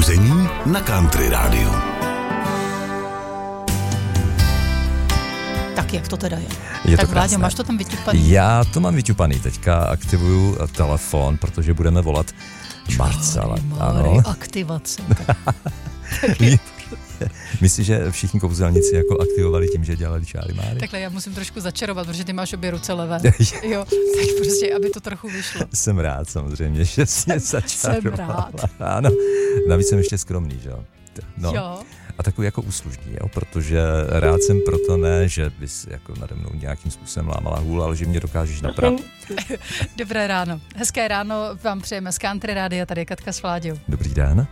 Probuzení na Country Rádiu. Tak jak to teda je? Je tak to Vláďo, máš to tam vyťupaný? Já to mám vyťupaný. Teďka aktivuju telefon, protože budeme volat Marcela. Ano. Aktivace. Myslíš, že všichni kouzelníci jako aktivovali tím, že dělali čáry máry? Takhle já musím trošku začarovat, protože ty máš obě ruce levé. Jo, tak prostě, aby to trochu vyšlo. Jsem rád samozřejmě, že jsi mě začarovala. Jsem rád. Ano, navíc jsem ještě skromný, že jo? No. Jo. A takový jako úslužný, jo? Protože rád jsem proto ne, že bys jako nade mnou nějakým způsobem lámala hůl, ale že mě dokážeš napravit. Dobré ráno. Hezké ráno vám přejeme z Country Rádia, tady je Katka s Vláďou. Dobrý den.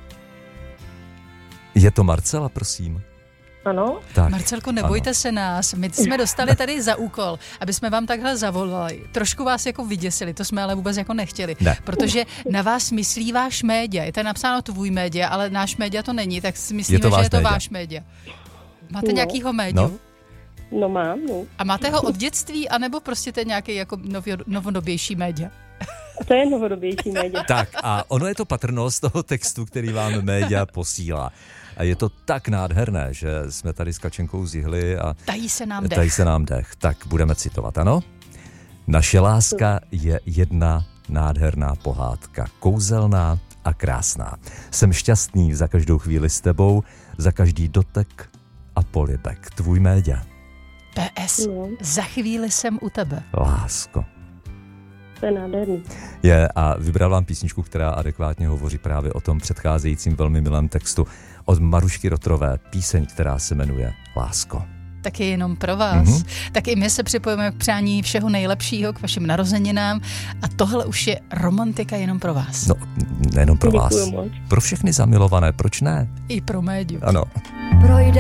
Je to Marcela, prosím? Ano. Tak, Marcelko, nebojte se nás. My jsme dostali tady za úkol, aby jsme vám takhle zavolali. Trošku vás jako vyděsili, to jsme ale vůbec jako nechtěli. Ne. Protože na vás myslí váš média. Je to napsáno tvůj média, ale náš média to není, tak si myslíme, že je to váš média. Máte nějakýho médiu? No mám, no. A máte ho od dětství, anebo prostě to je nějaký jako novodobější média? To je novodobější média. Tak a ono je to patrno z toho textu, který vám média posílá. A je to tak nádherné, že jsme tady s Kačenkou zjihli a Tají se nám dech. Tak budeme citovat, ano? Naše láska je jedna nádherná pohádka, kouzelná a krásná. Jsem šťastný za každou chvíli s tebou, za každý dotek a polibek. Tvůj média. PS. Za chvíli jsem u tebe. Lásko. To je nádherný. Je a vybral vám písničku, která adekvátně hovoří právě o tom předcházejícím velmi milém textu od Marušky Rotrové, píseň, která se jmenuje Lásko. Tak je jenom pro vás. Mm-hmm. Tak i my se připojíme k přání všeho nejlepšího k vašim narozeninám a tohle už je romantika jenom pro vás. No, nejenom pro Děkuju vás. moc. Pro všechny zamilované, proč ne? I pro médium. Ano. Projde